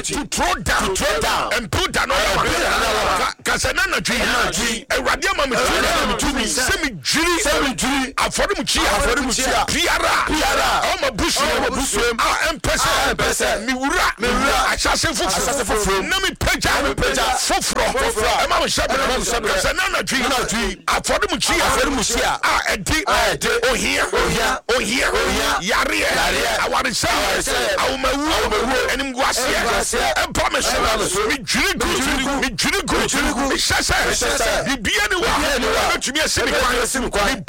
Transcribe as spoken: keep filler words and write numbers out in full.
to throw down, to throw down, and put down all the Casanana tree, a Radiama, semi Jury, semi Jury, a Forimuchia, Forimuchia, Piara, Piara, Oma Bushim, Bushim, and Pesa, Pesa, Miura, Miura, Assassin for Nami Peja, Peja, Fofro, Fofro, Emma Shabba, Casanana tree, a Forimuchia, Forimuchia, a deep, oh here, oh here, oh here, oh here, Yari, I want to say, I will and in Guasia. And promise me drink me drink me shasa me be anyone to be a silly